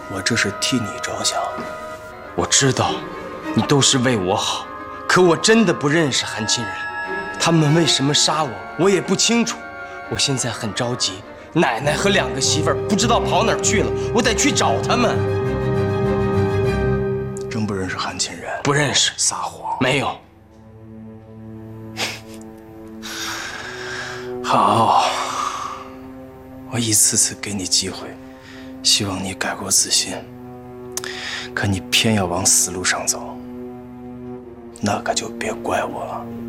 我这是替你着想。 我知道，你都是为我好，可我真的不认识韩亲人，他们为什么杀我，我也不清楚。我现在很着急，奶奶和2个媳妇儿不知道跑哪儿去了，我得去找他们。 真不认识韩亲人？ 不认识。 撒谎。 没有。 好，我一次次给你机会，希望你改过自新，可你偏要往死路上走，那可就别怪我了。